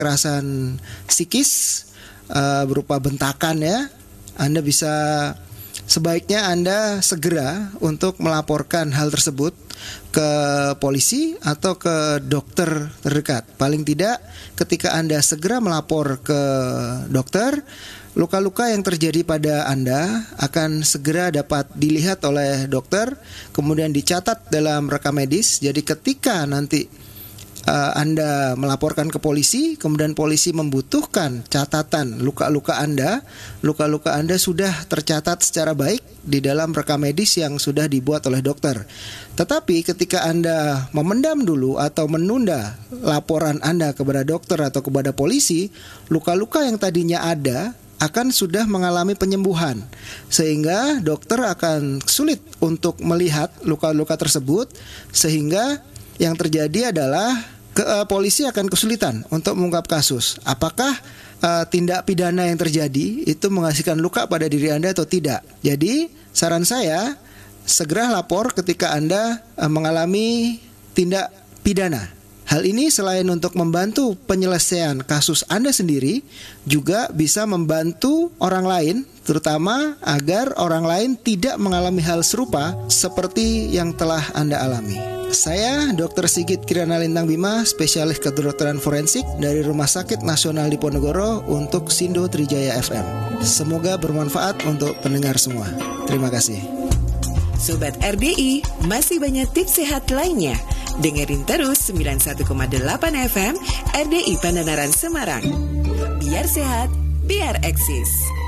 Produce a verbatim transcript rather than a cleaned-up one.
kekerasan psikis uh, berupa bentakan ya, Anda bisa sebaiknya Anda segera untuk melaporkan hal tersebut ke polisi atau ke dokter terdekat. Paling tidak ketika Anda segera melapor ke dokter, luka-luka yang terjadi pada Anda akan segera dapat dilihat oleh dokter, kemudian dicatat dalam rekam medis. Jadi ketika nanti uh, Anda melaporkan ke polisi, kemudian polisi membutuhkan catatan luka-luka Anda, luka-luka Anda sudah tercatat secara baik di dalam rekam medis yang sudah dibuat oleh dokter. Tetapi ketika Anda memendam dulu atau menunda laporan Anda kepada dokter atau kepada polisi, luka-luka yang tadinya ada akan sudah mengalami penyembuhan, sehingga dokter akan sulit untuk melihat luka-luka tersebut, sehingga yang terjadi adalah ke, uh, polisi akan kesulitan untuk mengungkap kasus. Apakah uh, tindak pidana yang terjadi itu menghasilkan luka pada diri Anda atau tidak? Jadi saran saya, segera lapor ketika Anda uh, mengalami tindak pidana. Hal ini selain untuk membantu penyelesaian kasus Anda sendiri, juga bisa membantu orang lain, terutama agar orang lain tidak mengalami hal serupa seperti yang telah Anda alami. Saya dokter Sigit Kirana Lintang Bima, spesialis kedokteran forensik dari Rumah Sakit Nasional Diponegoro untuk Sindo Trijaya F M. Semoga bermanfaat untuk pendengar semua. Terima kasih. Sobat R D I, masih banyak tips sehat lainnya. Dengerin terus sembilan puluh satu koma delapan F M R D I Pandanaran Semarang. Biar sehat, biar eksis.